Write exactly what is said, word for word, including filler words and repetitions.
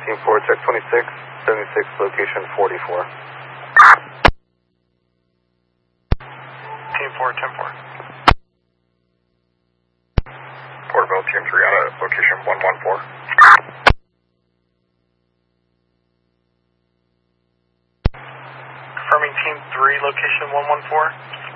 Team four, check twenty-six, seventy-six, location forty-four. Team four, ten four. Porterville, Team three out of location one one four. Confirming Team three, location one one four.